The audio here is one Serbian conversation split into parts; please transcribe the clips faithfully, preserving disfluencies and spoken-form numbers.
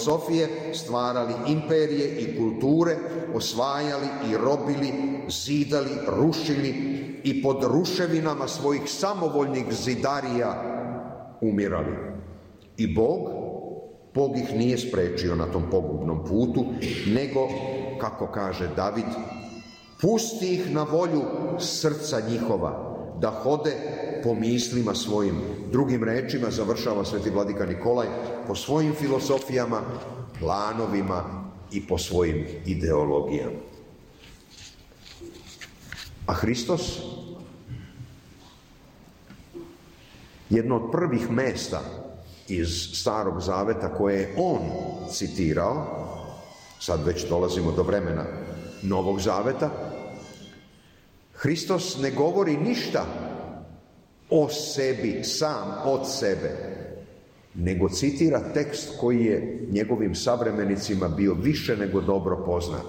filosofije, stvarali imperije i kulture, osvajali i robili, zidali, rušili i pod ruševinama svojih samovoljnih zidarija umirali. I Bog, Bog ih nije sprečio na tom pogubnom putu, nego, kako kaže David, pusti ih na volju srca njihova, da hode po mislima svojim. Drugim rečima, završava sveti vladika Nikolaj, po svojim filosofijama, planovima i po svojim ideologijama. A Hristos, jedno od prvih mesta iz Starog Zaveta koje je on citirao, sad već dolazimo do vremena Novog Zaveta, Hristos ne govori ništa o sebi, sam od sebe, nego citira tekst koji je njegovim savremenicima bio više nego dobro poznat.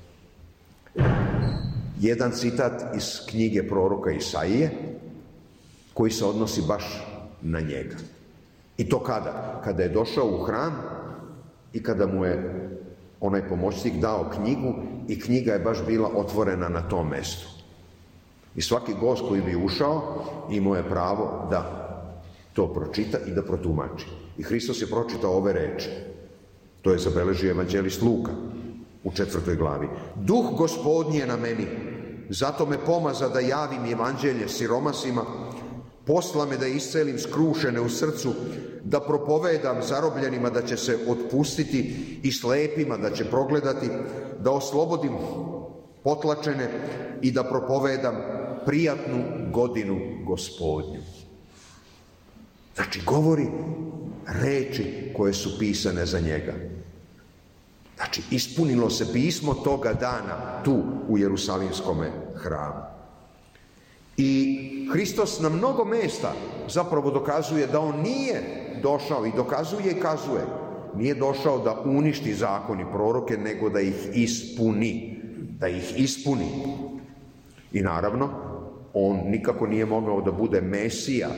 Jedan citat iz knjige proroka Isaije, koji se odnosi baš na njega. I to kada? Kada je došao u hram i kada mu je onaj pomoćnik dao knjigu i knjiga je baš bila otvorena na tom mestu. I svaki gost koji bi ušao imao je pravo da to pročita i da protumači. I Hristos je pročitao ove reči. To je zabeležio evanđelist Luka u četvrtoj glavi. Duh Gospodnji je na meni, zato me pomaza da javim evanđelje siromasima, posla me da iscelim skrušene u srcu, da propovedam zarobljenima da će se otpustiti i slepima da će progledati, da oslobodim potlačene i da propovedam prijatnu godinu Gospodnju. Znači, govori reči koje su pisane za njega. Znači, ispunilo se pismo toga dana tu u Jerusalimskome hramu. I Hristos na mnogo mesta zapravo dokazuje da on nije došao, i dokazuje i kazuje, nije došao da uništi zakon i proroke, nego da ih ispuni. Da ih ispuni. I naravno, on nikako nije mogao da bude Mesija,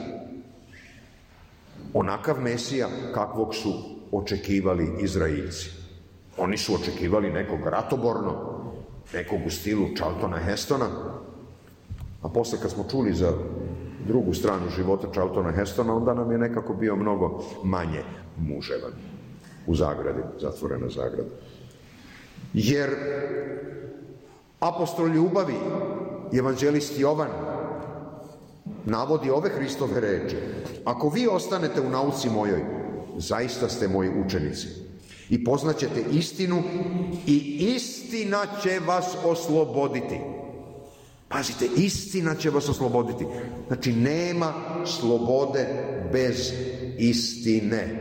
onakav Mesija kakvog su očekivali Izraelci. Oni su očekivali nekog ratoborno, nekog u stilu Charltona Hestona, a posle kad smo čuli za drugu stranu života Charltona Hestona, onda nam je nekako bio mnogo manje muževan. U zagradi, zatvorena zagrada. Jer apostol ljubavi, evanđelist Jovan, navodi ove Hristove reči: ako vi ostanete u nauci mojoj, zaista ste moji učenici i poznaćete istinu i istina će vas osloboditi. Pazite, istina će vas osloboditi. Znači, nema slobode bez istine.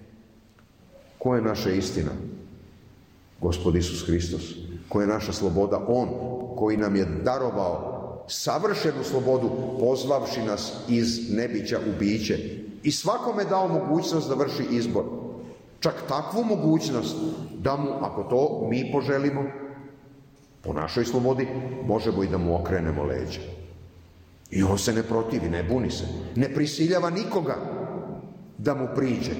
Ko je naša istina? Gospod Isus Hristos. Ko je naša sloboda? On koji nam je darovao savršenu slobodu, pozvavši nas iz nebića u biće i svakome dao mogućnost da vrši izbor. Čak takvu mogućnost da mu, ako to mi poželimo, po našoj slobodi, možemo i da mu okrenemo leđa. I on se ne protivi, ne buni se, ne prisiljava nikoga da mu priđe.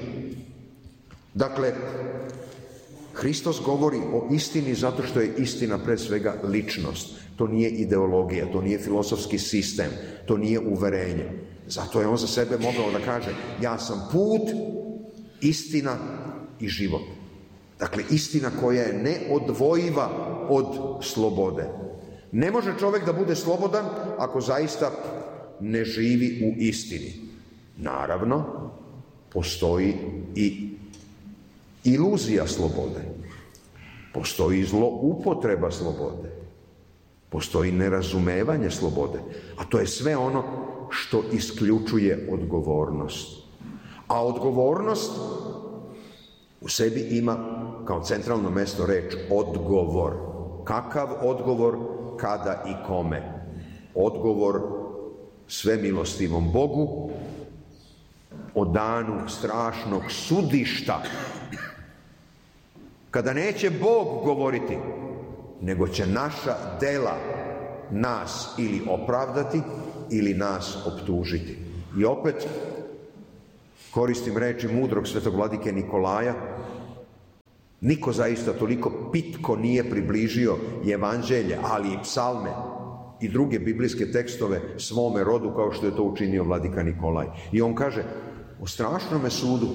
Dakle, Hristos govori o istini zato što je istina pre svega ličnost. To nije ideologija, to nije filosofski sistem, to nije uverenje. Zato je on za sebe mogao da kaže: ja sam put, istina i život. Dakle, istina koja je neodvojiva od slobode. Ne može čovjek da bude slobodan ako zaista ne živi u istini. Naravno, postoji i iluzija slobode. Postoji zloupotreba slobode. Postoji nerazumevanje slobode. A to je sve ono što isključuje odgovornost. A odgovornost u sebi ima kao centralno mesto reč odgovor. Kakav odgovor, kada i kome? Odgovor svemilostivom Bogu o danu strašnog sudišta, kada neće Bog govoriti, nego će naša dela nas ili opravdati ili nas optužiti. I opet koristim reči mudrog svetog vladike Nikolaja: Niko zaista toliko pitko nije približio evanđelje, ali i psalme i druge biblijske tekstove svome rodu kao što je to učinio vladika Nikolaj. I on kaže o strašnome sudu,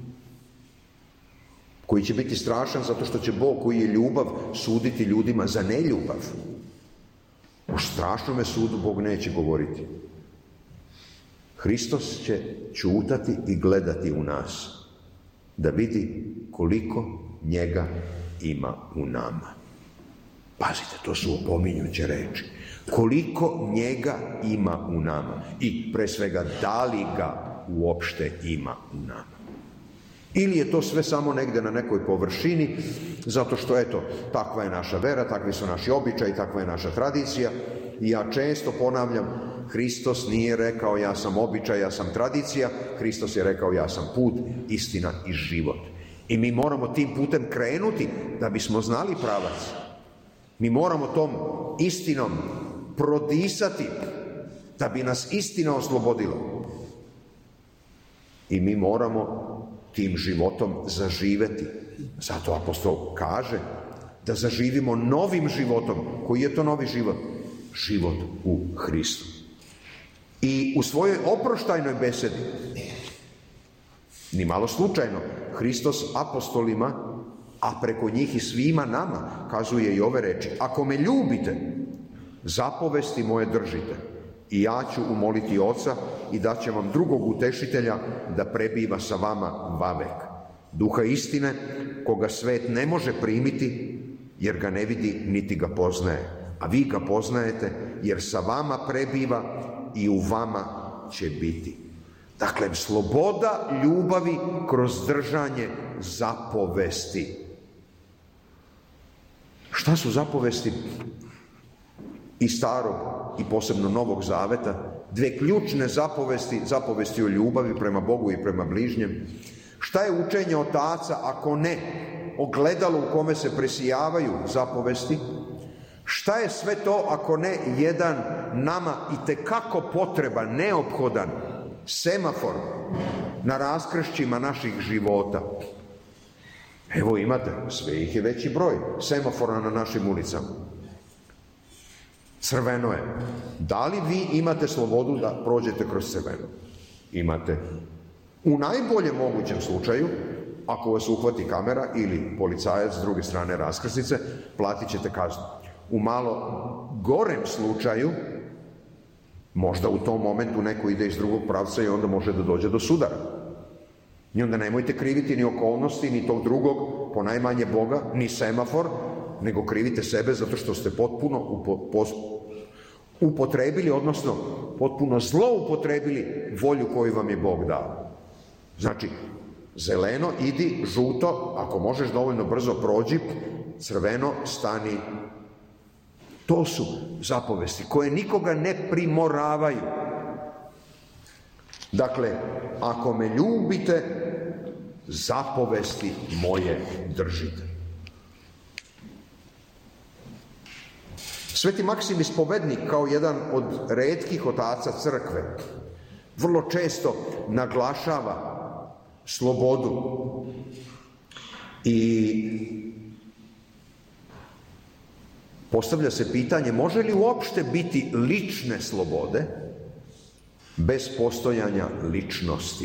koji će biti strašan zato što će Bog koji je ljubav suditi ljudima za neljubav. O strašnome sudu Bog neće govoriti. Hristos će ćutati i gledati u nas, da vidi koliko njega ima u nama. Pazite, to su opominjuće reči. Koliko njega ima u nama i pre svega da li ga uopšte ima u nama. Ili je to sve samo negde na nekoj površini, zato što, eto, takva je naša vera, takvi su naši običaji, takva je naša tradicija. I ja često ponavljam, Hristos nije rekao ja sam običaj, ja sam tradicija, Hristos je rekao ja sam put, istina i život. I mi moramo tim putem krenuti da bismo znali pravac. Mi moramo tom istinom prodisati da bi nas istina oslobodila. I mi moramo tim životom zaživeti. Zato apostol kaže da zaživimo novim životom. Koji je to novi život? Život u Hristu. I u svojoj oproštajnoj besedi, ni malo slučajno, Hristos apostolima, a preko njih i svima nama, kazuje i ove reči: ako me ljubite, zapovesti moje držite, i ja ću umoliti Oca i daće vam drugog utešitelja da prebiva sa vama vavek. Duha istine, koga svet ne može primiti, jer ga ne vidi niti ga poznaje. A vi ga poznajete, jer sa vama prebiva i u vama će biti. Dakle, sloboda ljubavi kroz držanje zapovesti. Šta su zapovesti i starog i posebno Novog Zaveta? Dve ključne zapovesti, zapovesti o ljubavi prema Bogu i prema bližnjem. Šta je učenje otaca ako ne ogledalo u kome se presijavaju zapovesti? Šta je sve to ako ne jedan nama itekako potreban, neophodan semafor na raskršćima naših života? Evo imate, sve ih je veći broj semafora na našim ulicama. Crveno je. Da li vi imate slobodu da prođete kroz crveno? Imate. U najboljem mogućem slučaju, ako vas uhvati kamera ili policajac s druge strane raskrsnice, platit ćete kaznu. U malo gorem slučaju, možda u tom momentu neko ide iz drugog pravca i onda može da dođe do sudara. I onda nemojte kriviti ni okolnosti, ni tog drugog, ponajmanje Boga, ni semafor, nego krivite sebe zato što ste potpuno upo, pos, upotrebili, odnosno potpuno zloupotrebili volju koju vam je Bog dao. Znači, zeleno idi, žuto, ako možeš dovoljno brzo prođi, crveno stani. To su zapovesti koje nikoga ne primoravaju. Dakle, ako me ljubite, zapovesti moje držite. Sveti Maksim Ispovednik, kao jedan od retkih otaca crkve, vrlo često naglašava slobodu i postavlja se pitanje, može li uopšte biti lične slobode bez postojanja ličnosti?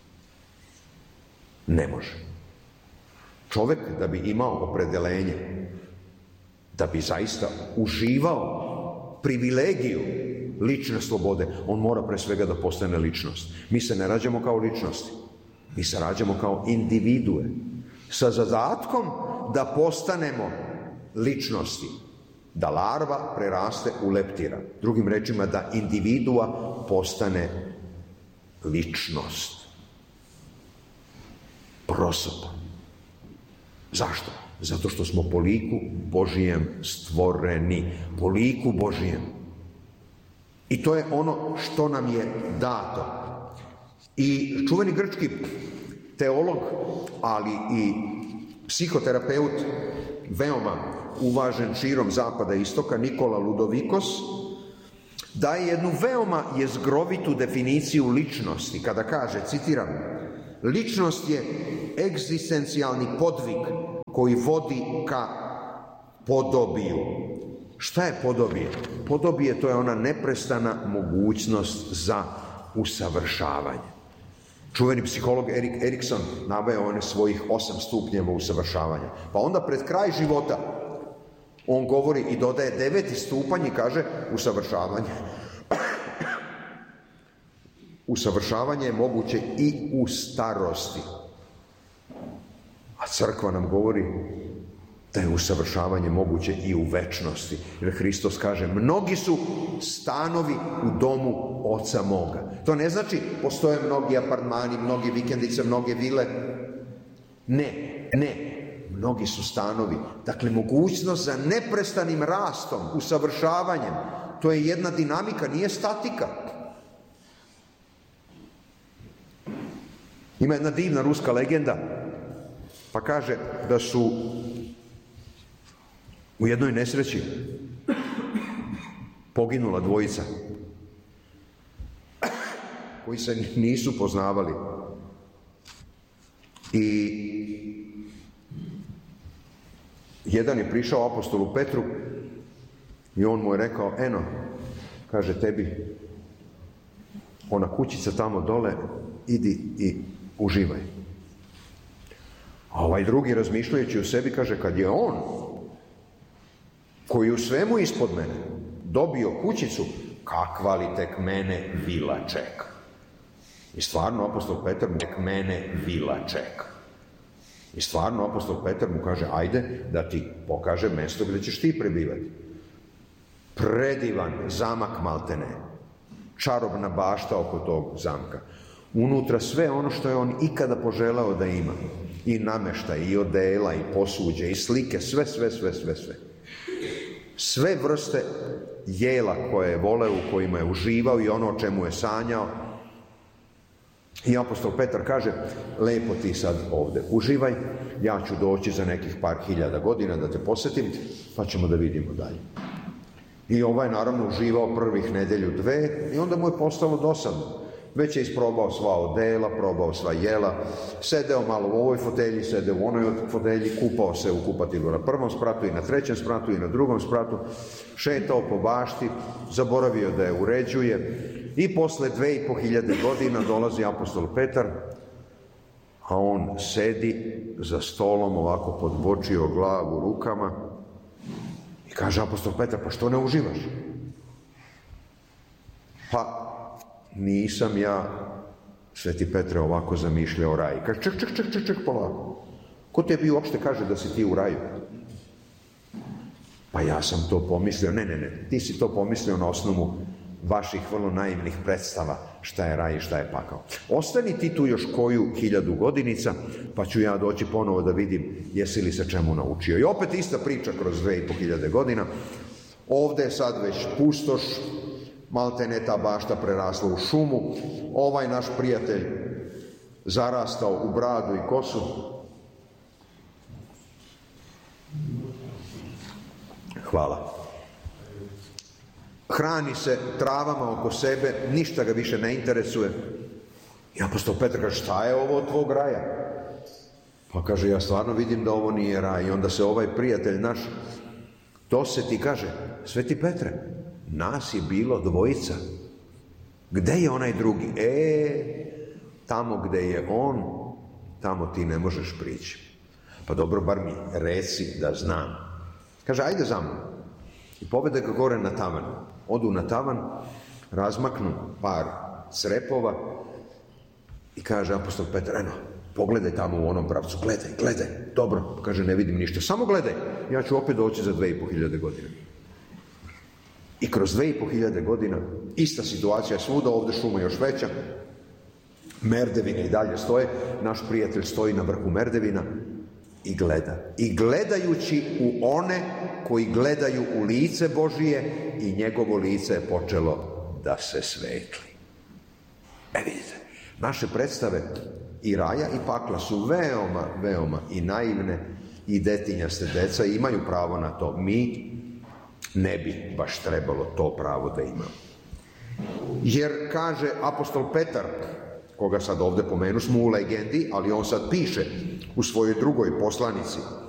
Ne može. Čovjek da bi imao opredelenje, da bi zaista uživao privilegiju lične slobode, on mora pre svega da postane ličnost. Mi se ne rađamo kao ličnosti, mi se rađamo kao individue, sa zadatkom da postanemo ličnosti, da larva preraste u leptira. Drugim rečima, da individua postane ličnost. Prosopa. Zašto? Zato što smo po liku Božijem stvoreni. Po liku Božijem. I to je ono što nam je dato. I čuveni grčki teolog, ali i psihoterapeut, veoma uvažen širom zapada i istoka, Nikola Ludovikos, daje jednu veoma jezgrovitu definiciju ličnosti, kada kaže, citiram, ličnost je egzistencijalni podvig koji vodi ka podobiju. Šta je podobije? Podobije to je ona neprestana mogućnost za usavršavanje. Čuveni psiholog Erik Erikson naveo one svojih osam stupnjeva usavršavanja. Pa onda pred kraj života on govori i dodaje deveti stupanj i kaže usavršavanje. Usavršavanje je moguće i u starosti. A crkva nam govori da je usavršavanje moguće i u večnosti. Jer Hristos kaže, mnogi su stanovi u domu Oca moga. To ne znači postoje mnogi apartmani, mnogi vikendice, mnoge vile. Ne, ne. Mnogi su stanovi. Dakle, mogućnost za neprestanim rastom, usavršavanjem. To je jedna dinamika, nije statika. Ima jedna divna ruska legenda, pa kaže da su u jednoj nesreći poginula dvojica koji se nisu poznavali. I jedan je prišao apostolu Petru i on mu je rekao, eno, kaže tebi, ona kućica tamo dole, idi i uživaj. A ovaj drugi, razmišljajući u sebi, kaže, kad je on, koji u svemu ispod mene, dobio kućicu, kakva li tek mene vila čeka. I stvarno apostol Petar mu tek mene vila čeka. I stvarno apostol Petar mu kaže, ajde da ti pokaže mesto gdje ćeš ti prebivati. Predivan zamak maltene, čarobna bašta oko tog zamka. Unutra sve ono što je on ikada poželao da ima. I nameštaj, i odela, i posuđe, i slike, sve, sve, sve, sve, sve. Sve vrste jela koje je voleo, u kojima je uživao i ono o čemu je sanjao. I apostol Petar kaže, lepo ti sad ovdje uživaj, ja ću doći za nekih par hiljada godina da te posjetim, pa ćemo da vidimo dalje. I ovaj naravno uživao prvih nedelju dve i onda mu je postalo dosadno. Već je isprobao sva odela, probao sva jela, sedeo malo u ovoj fotelji, sedeo u onoj fotelji, kupao se u kupatilu na prvom spratu i na trećem spratu i na drugom spratu, šetao po bašti, zaboravio da je uređuje i posle dve i po hiljade godina dolazi apostol Petar, a on sedi za stolom, ovako podbočio glavu rukama i kaže apostol Petar, pa što ne uživaš? Pa nisam ja, Sveti Petre, ovako zamišljao raj. Kaže, ček, ček, ček, ček, ček, polako. Ko tebi uopšte kaže da si ti u raju? Pa ja sam to pomislio. Ne, ne, ne, ti si to pomislio na osnovu vaših vrlo naivnih predstava šta je raj i šta je pakao. Ostani ti tu još koju hiljadu godinica, pa ću ja doći ponovo da vidim jesi li se čemu naučio. I opet ista priča kroz dve i po hiljade godina. Ovde je sad već pustoš, maltene ta bašta prerasla u šumu, ovaj naš prijatelj zarastao u bradu i kosu. Hvala. Hrani se travama oko sebe, ništa ga više ne interesuje. I apostol Petar kaže, šta je ovo od tvog raja? Pa kaže, ja stvarno vidim da ovo nije raj. I onda se ovaj prijatelj naš doseti, kaže, Sveti Petre, nas je bilo dvojica. Gde je onaj drugi? E, tamo gde je on, tamo ti ne možeš prići. Pa dobro, bar mi reci da znam. Kaže, ajde za mnom. I povede ga gore na tavan. Odu na tavan, razmaknu par crepova i kaže apostol Petar, eno, pogledaj tamo u onom pravcu, gledaj, gledaj, dobro, kaže, ne vidim ništa, samo gledaj, ja ću opet doći za dve i po hiljade godina. I kroz dve i po hiljade godina, ista situacija je svuda, ovdje šuma još veća, merdevine i dalje stoje, naš prijatelj stoji na vrhu merdevina i gleda. I gledajući u one koji gledaju u lice Božije i njegovo lice je počelo da se svetli. E vidite, naše predstave i raja i pakla su veoma, veoma i naivne i detinjaste deca i imaju pravo na to. Mi ne bi baš trebalo to pravo da imamo. Jer kaže apostol Petar, koga sad ovdje pomenu smo u legendi, ali on sad piše u svojoj drugoj poslanici,